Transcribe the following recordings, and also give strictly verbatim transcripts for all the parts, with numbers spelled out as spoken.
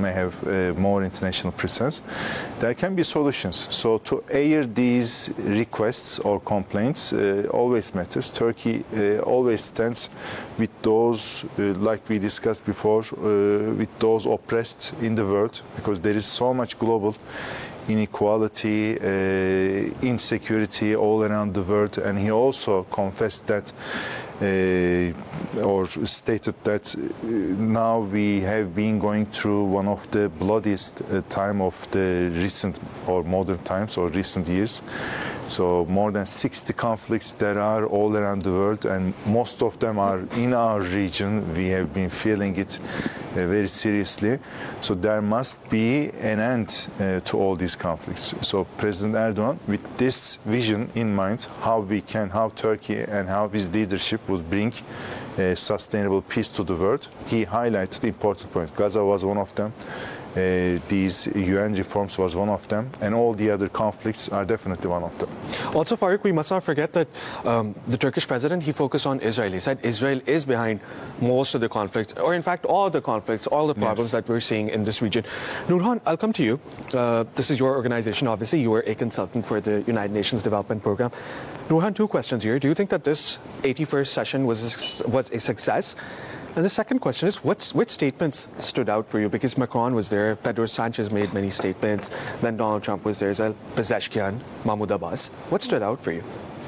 may have uh, more international presence, there can be solutions. So to air these requests or complaints uh, always matters. Turkey uh, always stands with those, uh, like we discussed before, uh, with those oppressed in the world, because there is so much global inequality, uh, insecurity all around the world. And he also confessed that uh, or stated that uh, now we have been going through one of the bloodiest uh, time of the recent or modern times or recent years. So more than sixty conflicts there are all around the world, and most of them are in our region. We have been feeling it uh, very seriously. So there must be an end uh, to all these conflicts. So President Erdogan, with this vision in mind, how we can, how Turkey and how his leadership would bring uh, sustainable peace to the world, he highlighted important points. Gaza was one of them. Uh, these U N reforms was one of them, and all the other conflicts are definitely one of them. Also, Farouk, we must not forget that um, the Turkish president, he focused on Israel. He said Israel is behind most of the conflicts, or in fact all the conflicts, all the problems yes. that we're seeing in this region. Nurhan, I'll come to you. Uh, this is your organization, obviously. You were a consultant for the United Nations Development Program. Nurhan, two questions here. Do you think that this eighty-first session was a, was a success? And the second question is, what's, which statements stood out for you? Because Macron was there, Pedro Sanchez made many statements, then Donald Trump was there as well, Pezeshkian, Mahmoud Abbas. What stood out for you?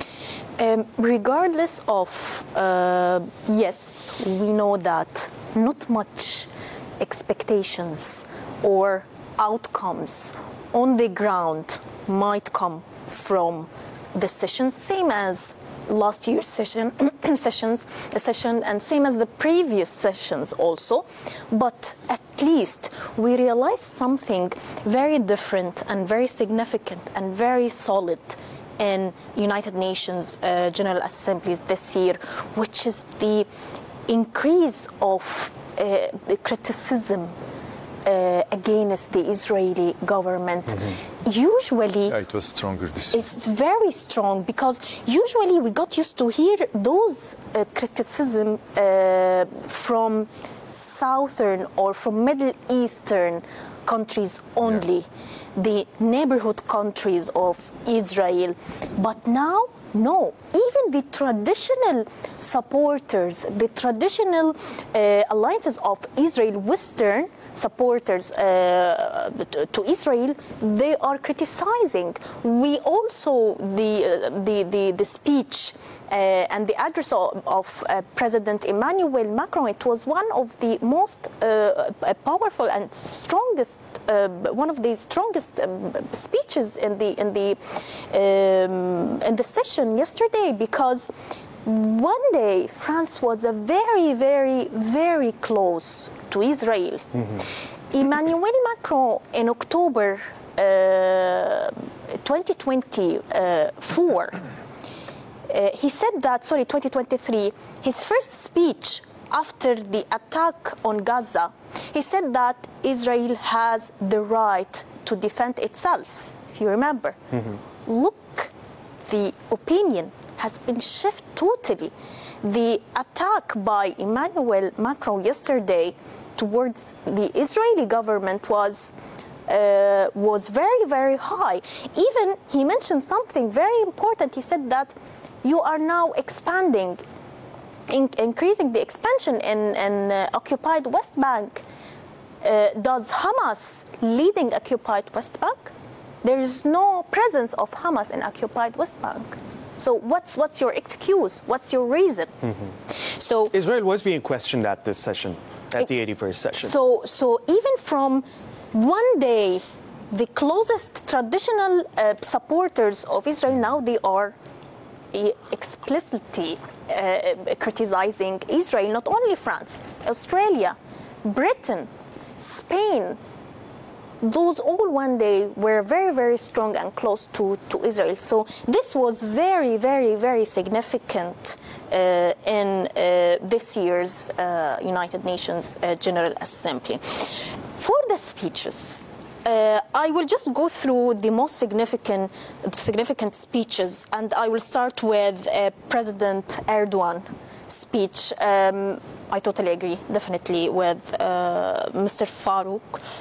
Um, regardless of, uh, yes, we know that not much expectations or outcomes on the ground might come from the session, same as last year's session, sessions, session, and same as the previous sessions also. But at least we realized something very different and very significant and very solid in United Nations uh, General Assembly this year, which is the increase of uh, the criticism Uh, against the Israeli government. Mm-hmm. Usually, yeah, it was stronger this year. It's very strong, because usually we got used to hear those uh, criticism uh, from southern or from Middle Eastern countries only, yeah. the neighborhood countries of Israel. But now, no, even the traditional supporters, the traditional uh, alliances of Israel, Western supporters uh, to Israel, they are criticizing. We also, the uh, the, the, the speech uh, and the address of, of uh, President Emmanuel Macron, it was one of the most uh, powerful and strongest, uh, one of the strongest um, speeches in the in the um, in the session yesterday, because one day France was a very, very, very close to Israel. Mm-hmm. Emmanuel Macron in October uh, twenty twenty-four, uh, he said that, sorry, twenty twenty-three, his first speech after the attack on Gaza, he said that Israel has the right to defend itself, if you remember. Mm-hmm. Look, the opinion has been shifted totally. The attack by Emmanuel Macron yesterday towards the Israeli government was uh, was very, very high. Even he mentioned something very important. He said that you are now expanding, in, increasing the expansion in, in uh, occupied West Bank. Uh, does Hamas leading occupied West Bank? There is no presence of Hamas in occupied West Bank. So what's what's your excuse? What's your reason? Mm-hmm. So Israel was being questioned at this session, at it, the eighty-first session. So so even from one day, the closest traditional uh, supporters of Israel, now they are uh, explicitly uh, criticizing Israel. Not only France, Australia, Britain, Spain. Those all one day were very, very strong and close to, to Israel. So this was very, very, very significant uh, in uh, this year's uh, United Nations uh, General Assembly. For the speeches, uh, I will just go through the most significant, significant speeches, and I will start with uh, President Erdogan speech. Um, I totally agree, definitely, with uh, Mister Farouk.